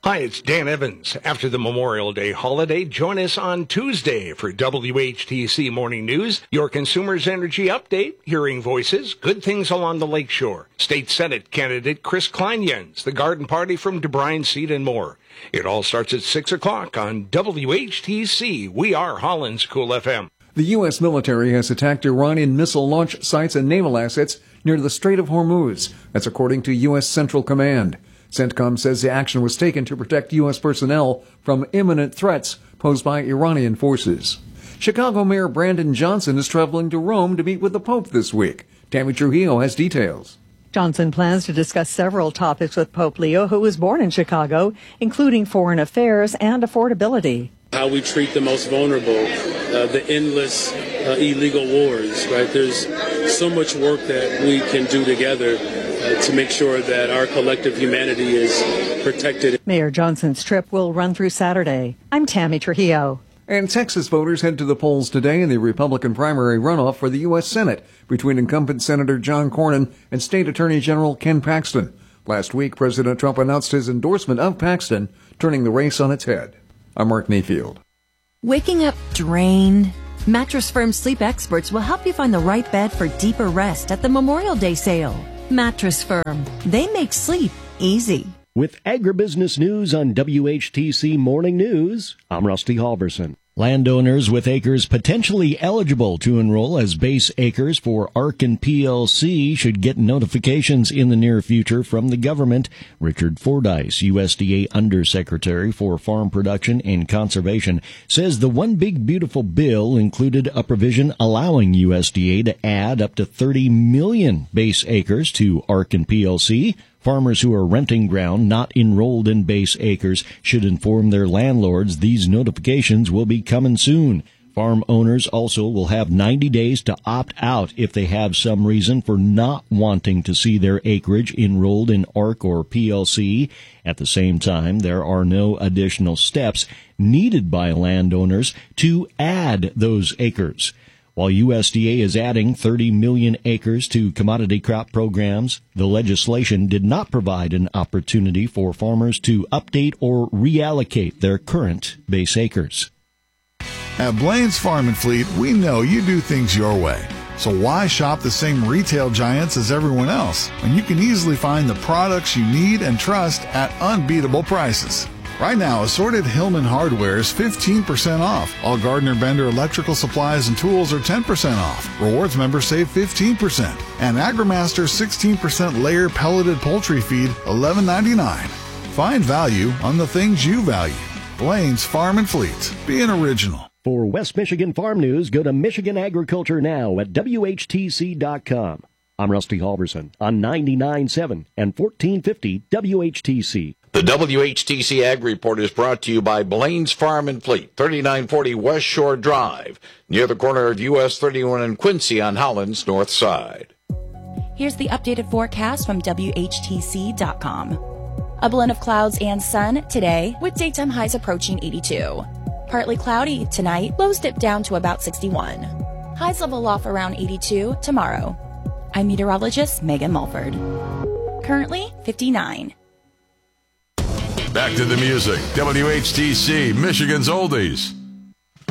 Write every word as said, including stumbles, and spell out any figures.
Hi, it's Dan Evans. After the Memorial Day holiday, join us on Tuesday for W H T C Morning News, your Consumers Energy Update, hearing voices, good things along the lakeshore, State Senate candidate Chris Kleinjens, the garden party from DeBryan Seed, and more. It all starts at six o'clock on W H T C. We are Holland's Cool F M. The U S military has attacked Iranian missile launch sites and naval assets near the Strait of Hormuz. That's according to U S Central Command. CENTCOM says the action was taken to protect U S personnel from imminent threats posed by Iranian forces. Chicago Mayor Brandon Johnson is traveling to Rome to meet with the Pope this week. Tammy Trujillo has details. Johnson plans to discuss several topics with Pope Leo, who was born in Chicago, including foreign affairs and affordability. How we treat the most vulnerable, uh, the endless uh, illegal wars, right? There's so much work that we can do together uh, to make sure that our collective humanity is protected. Mayor Johnson's trip will run through Saturday. I'm Tammy Trujillo. And Texas voters head to the polls today in the Republican primary runoff for the U S Senate between incumbent Senator John Cornyn and State Attorney General Ken Paxton. Last week, President Trump announced his endorsement of Paxton, turning the race on its head. I'm Mark Mayfield. Waking up drained? Mattress Firm Sleep Experts will help you find the right bed for deeper rest at the Memorial Day sale. Mattress Firm. They make sleep easy. With agribusiness news on W H T C Morning News, I'm Rusty Halverson. Landowners with acres potentially eligible to enroll as base acres for Arkin P L C should get notifications in the near future from the government. Richard Fordyce, U S D A Undersecretary for Farm Production and Conservation, says the One Big Beautiful Bill included a provision allowing U S D A to add up to thirty million base acres to Arkin P L C. Farmers who are renting ground not enrolled in base acres should inform their landlords these notifications will be coming soon. Farm owners also will have ninety days to opt out if they have some reason for not wanting to see their acreage enrolled in A R C or P L C. At the same time, there are no additional steps needed by landowners to add those acres. While U S D A is adding thirty million acres to commodity crop programs, the legislation did not provide an opportunity for farmers to update or reallocate their current base acres. At Blaine's Farm and Fleet, we know you do things your way. So why shop the same retail giants as everyone else when you can easily find the products you need and trust at unbeatable prices? Right now, assorted Hillman hardware is fifteen percent off. All Gardner Bender electrical supplies and tools are ten percent off. Rewards members save fifteen percent. And AgriMaster sixteen percent layer pelleted poultry feed, eleven ninety-nine. Find value on the things you value. Blaine's Farm and Fleet. Be an original. For West Michigan Farm News, go to Michigan Agriculture Now at W H T C dot com. I'm Rusty Halverson on ninety-nine point seven and fourteen fifty W H T C. The W H T C Ag Report is brought to you by Blaine's Farm and Fleet, thirty-nine forty West Shore Drive, near the corner of U S thirty-one and Quincy on Holland's north side. Here's the updated forecast from W H T C dot com. A blend of clouds and sun today, with daytime highs approaching eighty-two. Partly cloudy tonight, lows dip down to about sixty-one. Highs level off around eighty-two tomorrow. I'm meteorologist Megan Mulford. Currently fifty-nine. Back to the music. W H T C, Michigan's Oldies.